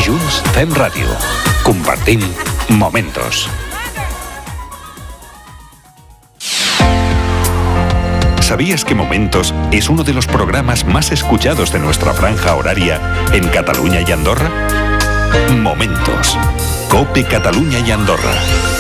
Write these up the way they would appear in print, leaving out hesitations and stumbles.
Junts fem ràdio. Compartim momentos. ¿Sabías que Momentos es uno de los programas más escuchados de nuestra franja horaria en Cataluña y Andorra? Momentos. COPE Cataluña y Andorra.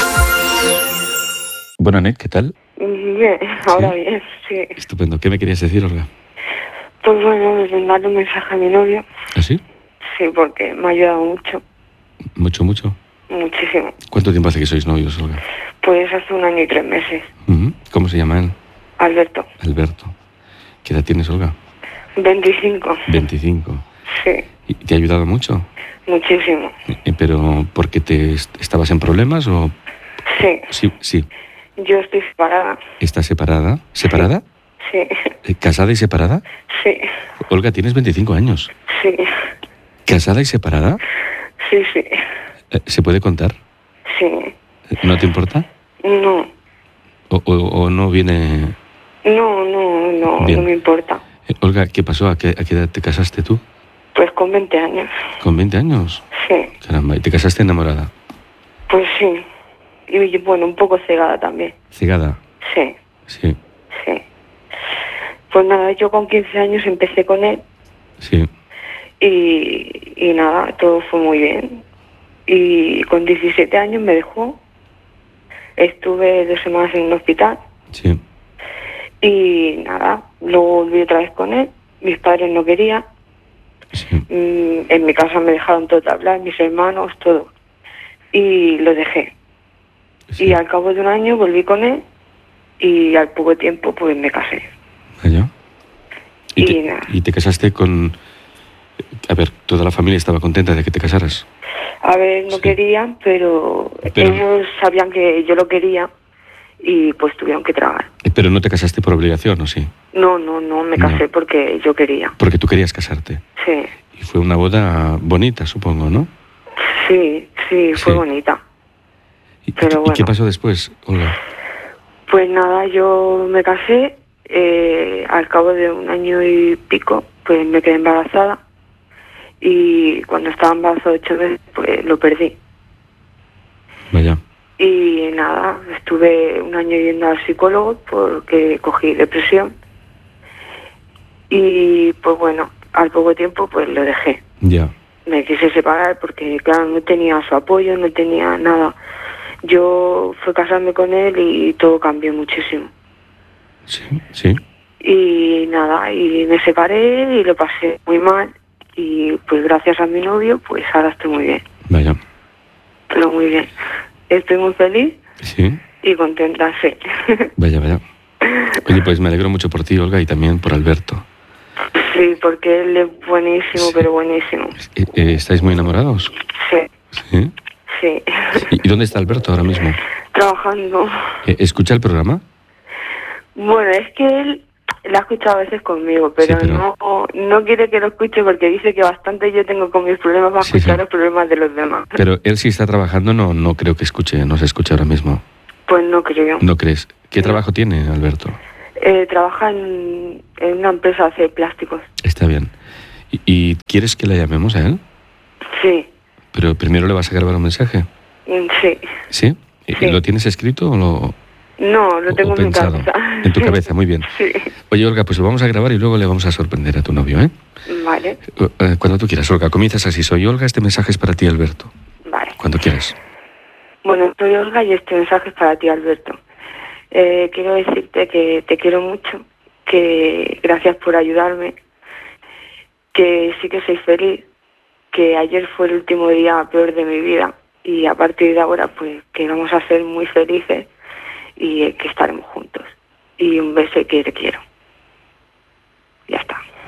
Bueno, Anet, ¿qué tal? Bien, ahora ¿Sí? bien, sí. Estupendo. ¿Qué me querías decir, Olga? Pues bueno, darle un mensaje a mi novio. ¿Ah, sí? Sí, porque me ha ayudado mucho, Mucho. muchísimo. ¿Cuánto tiempo hace que sois novios, Olga? Pues hace 1 año y 3 meses. ¿Cómo se llama él? Alberto, Alberto. ¿Qué edad tienes, Olga? 25. 25. Sí, ¿Y te ha ayudado mucho? muchísimo. ¿Pero porque estabas en problemas o...? Sí, Sí. yo estoy separada. ¿Estás separada? ¿Separada? Sí, ¿Casada y separada? sí, Olga, tienes 25 años. sí, ¿Casada y separada? sí, sí, ¿Se puede contar? sí. ¿No te importa? No, ¿O no viene...? no Bien. me importa. Olga, ¿qué pasó? ¿A qué edad te casaste tú? Pues con 20 años. ¿Con 20 años? Sí, Caramba, ¿y te casaste enamorada? pues sí. Y bueno, un poco cegada también. ¿Cegada? Sí, Sí, sí. Pues nada, yo con 15 años empecé con él sí. y nada, todo fue muy bien. Y con 17 años me dejó. Estuve 2 semanas en un hospital Sí, y nada, luego volví otra vez con él. Mis padres no querían. sí. En mi casa me dejaron todo de hablar, mis hermanos, todo. Y lo dejé. Sí. Y al cabo de 1 año volví con él y al poco tiempo pues me casé. Vaya. Y nada. ¿Y te casaste con...? A ver, ¿toda la familia estaba contenta de que te casaras? A ver, no Sí. querían, pero ellos sabían que yo lo quería y pues tuvieron que tragar. Pero no te casaste por obligación, ¿o sí? No, me casé No. porque yo quería. Porque tú querías casarte. Sí, Y fue una boda bonita, supongo, ¿no? sí, fue Sí. bonita. ¿Y Pero qué bueno. pasó después, Olga? Pues nada, yo me casé, al cabo de 1 año y pico, pues me quedé embarazada y cuando estaba embarazada 8 meses, pues lo perdí. Vaya. Y nada, estuve 1 año yendo al psicólogo porque cogí depresión y pues bueno, al poco tiempo pues lo dejé. Ya. Me quise separar porque claro, no tenía su apoyo, no tenía nada. Yo fui a casarme con él y todo cambió muchísimo. Sí. Y nada, y me separé y lo pasé muy mal y pues gracias a mi novio pues ahora estoy muy bien, Vaya. pero muy bien. Estoy muy feliz Sí. y contenta, sí. Vaya. Oye, pues me alegro mucho por ti, Olga, y también por Alberto. Sí, porque él es buenísimo, Sí. pero buenísimo. ¿Estáis muy enamorados? Sí, Sí. sí. ¿Y dónde está Alberto ahora mismo? Trabajando. ¿Escucha el programa? Bueno, es que él la ha escuchado a veces conmigo, pero, Sí, pero- no quiere que lo escuche porque dice que bastante yo tengo con mis problemas para Sí, escuchar sí. los problemas de los demás. Pero él sí está trabajando, no creo que escuche, no se escucha ahora mismo. Pues no creo. ¿No crees? ¿Qué No. trabajo tiene Alberto? Trabaja en una empresa de hacer plásticos. Está bien. ¿Y quieres que le llamemos a él? Sí, Pero primero le vas a grabar un mensaje. sí. ¿Sí? Sí. ¿Lo tienes escrito o lo...? No, lo tengo o en mi pensado? cabeza. En tu cabeza, muy bien. Sí. Oye, Olga, pues lo vamos a grabar y luego le vamos a sorprender a tu novio, ¿eh? Vale, Cuando tú quieras, Olga. Comienzas así. Soy Olga, este mensaje es para ti, Alberto. vale. Cuando quieras. Bueno, soy Olga y este mensaje es para ti, Alberto. Quiero decirte que te quiero mucho, que gracias por ayudarme, que sí que soy feliz, que ayer fue el último día peor de mi vida y a partir de ahora pues que vamos a ser muy felices y que estaremos juntos. Y un beso y que te quiero. Ya está.